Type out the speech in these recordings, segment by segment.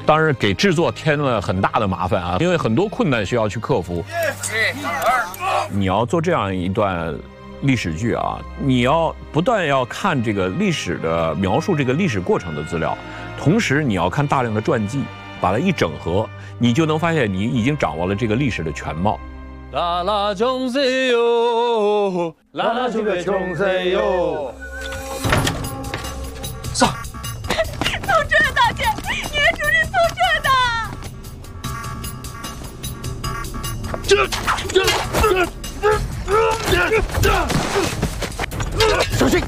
当然给制作添了很大的麻烦啊，因为很多困难需要去克服。你要做这样一段历史剧啊，你要不断要看这个历史的描述这个历史过程的资料，同时你要看大量的传记，把它一整合，你就能发现你已经掌握了这个历史的全貌。 啦啦穷谁哟，啦啦就别穷谁哟。 上。从这儿大姐，你也出去从这儿的。小心！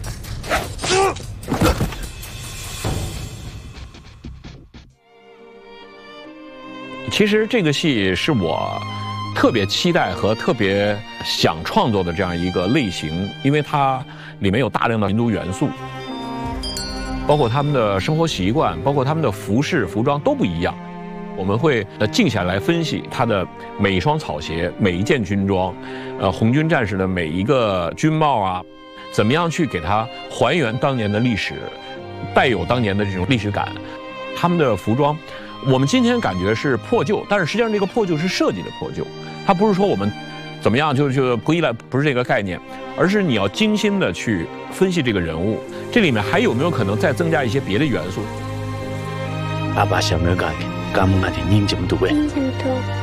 其实这个戏是我特别期待和特别想创作的这样一个类型，因为它里面有大量的民族元素，包括他们的生活习惯，包括他们的服饰、服装都不一样。我们会静下来分析它的每一双草鞋、每一件军装，红军战士的每一个军帽啊，怎么样去给它还原当年的历史，带有当年的这种历史感。他们的服装，我们今天感觉是破旧，但是实际上这个破旧是设计的破旧，它不是说我们怎么样就归来，不是这个概念，而是你要精心的去分析这个人物，这里面还有没有可能再增加一些别的元素？ 阿爸想要干，干么的认真读呗。